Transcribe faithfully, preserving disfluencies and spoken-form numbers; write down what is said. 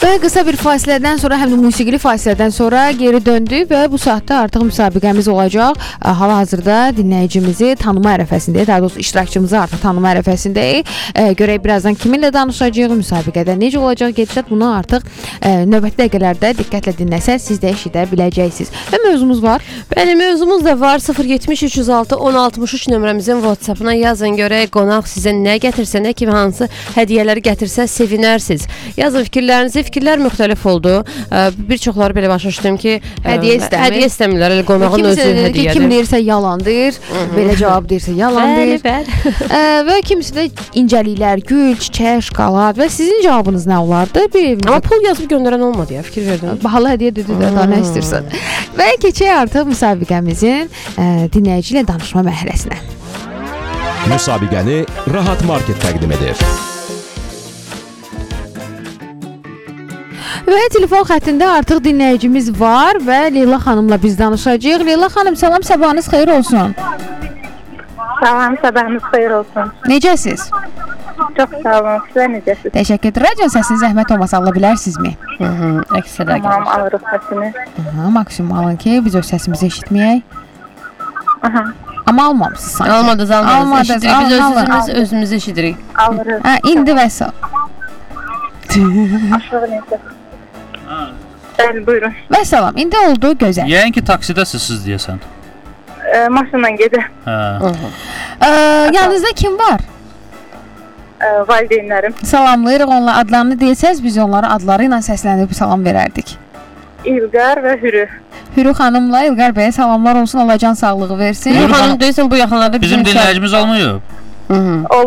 Və qısa bir fasilədən sonra, həm də musiqili fasilədən sonra geri döndük və bu saatda artıq müsabiqəmiz olacaq. Hal-hazırda dinləyicimizi tanıma ərəfəsindəyik, daha doğrusu iştirakçımızı artıq tanıma ərəfəsindəyik. Görək birazdan kiminlə danışacağıq, müsabiqədə necə olacaq gedişat, bunu artıq növbəti dəqiqələrdə diqqətlə dinləsəz, siz də eşidə biləcəksiniz. Və mövzumuz var. Bəli, mövzumuz da var. sıfır yetmiş üç yüz altı on altmış üç nömrəmizin WhatsApp-ına yazın, görək qonaq sizə nə gətirsə, nə kimi hansı hədiyyələri gətirsə sevinərsiniz. Yazın fikirlərinizi. Fikirlər müxtəlif oldu. Bir çoxları belə başa düşdüm ki, hədiyyə istəmir. Hədiyyə istəmirlər. Elə qonağın özü hədiyyədir. Kim deyirsə yalandır, belə cavab deyirsə yalandır. Bəli, və kimisi də incəliklər, gül, çiçək, şokolad və sizin cavabınız nə olardı? Bir Amma pul yazıb göndərən olmadı ya, fikir verdim. Bahalı hədiyyə dedi də, daha nə istəyirsən. Və keçək artıq müsabiqəmizin dinləyici ilə danışma mərhələsinə. Müsabiqəni Rahat Market təqdim edir. Və telefon xəttində artıq dinləyicimiz var və Leyla xanımla biz danışacağıq. Leyla xanım, salam, sabahınız xeyir olsun. Salam, sabahınız xeyir olsun. Necəsiz? Çox sağ olun, sizlər necəsiz? Təşəkkür edirəm. Radio səsini zəhmət olmasa ala bilərsinizmi? Hı -hı, əksələ Tamam, alırıq səsini. Aha, maksimum alın ki, biz öz səsimizi eşitməyək. Aha. Amma almamısınız sanki. Almadınız, almadınız. Almadınız, Eşidirik, biz öz almadınız. sözümüz özümüz eşidirik. Alırıq. Hə, indi vəsal. Aşağı necə? Bəli, buyurun. Və salam, indi oldu gözəl. Yəqin ki, taksidəsiz siz deyəsən. E, maşınla gedir. Hə. Ə, yanınızda kim var? E, valideynlərim. Salamlayırıq onlar, adlarını deyəsəz biz onlara adları ilə səslənib salam verərdik. İlqar və Hürü. Hürü xanımla İlqar bəyə salamlar olsun, Allah can sağlığı versin. Hürü xanım deyirsən bu yaxınlarda Bizim dinləyicimiz olmuyor. Olub,